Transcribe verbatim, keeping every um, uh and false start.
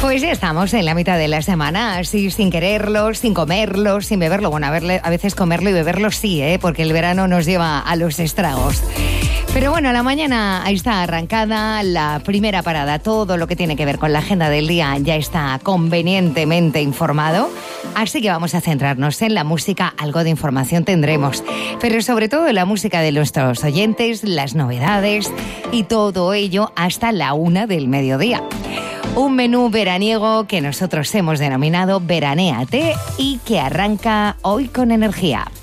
Pues ya estamos en la mitad de la semana, así sin quererlo, sin comerlo, sin beberlo. Bueno, a, verle, a veces comerlo y beberlo sí, ¿eh? Porque el verano nos lleva a los estragos. Pero bueno, la mañana ahí está arrancada, la primera parada, todo lo que tiene que ver con la agenda del día ya está convenientemente informado. Así que vamos a centrarnos en la música, algo de información tendremos, pero sobre todo en la música de nuestros oyentes, las novedades y todo ello hasta la una del mediodía. Un menú veraniego que nosotros hemos denominado Veranéate y que arranca hoy con energía.